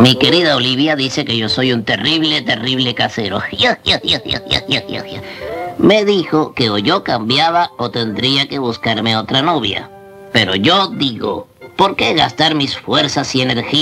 Mi querida Olivia dice que yo soy un terrible, terrible casero. Me dijo que o yo cambiaba o tendría que buscarme otra novia. Pero yo digo, ¿por qué gastar mis fuerzas y energía